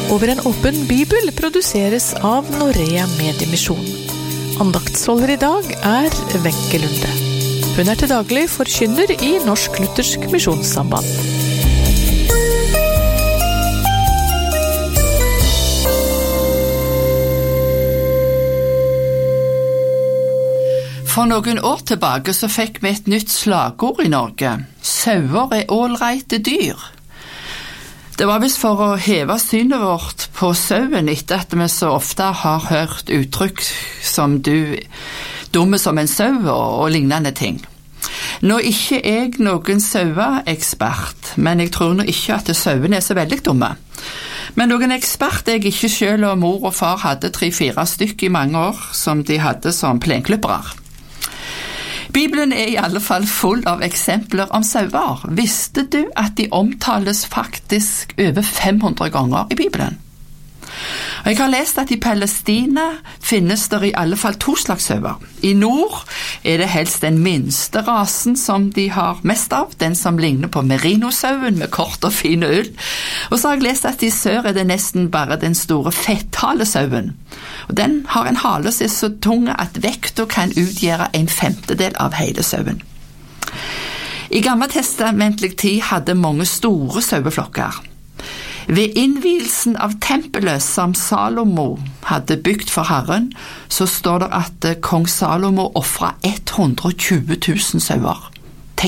Over en åpen bibel produseres av Norea Mediemisjon. Andaktsholder I dag Wenche Lunde. Hun til daglig forkynner I Norsk Luthersk Misjonssamband. For noen år tilbake så fikk vi et nytt slagord I Norge. Sauer ålreite dyr. Det var vist for å heve synet vårt på sauen etter at vi så ofte har hørt uttrykk som du dumme som en sau og lignende ting. Nå ikke jeg noen saueekspert, men jeg tror nå ikke at sauene så veldig dumme. Men noen ekspert jeg ikke selv og mor og far hadde 3-4 stykker I mange år som de hadde som plenklippere. Bibelen I alle fall full av eksempler om sauer. Visste du at de omtales faktisk over 500 ganger I Bibelen? Og jeg har lest at I Palestina finnes det I alle fall 2 slags sauer. I nord det helst den minste rasen som de har mest av, den som ligner på merinosauen med kort og fin ull. Og så har jeg lest at I sør det nesten bare den store fetthalesauen. Og den har en hale som så tung at vekta kan utgjøre 1/5 av hele sauen. I gammeltestamentlig tid hadde mange store saueflokker. Ved innvielsen av tempelet som Salomo hadde bygd for Herren, så står det at kong Salomo offret 120 000 sauer.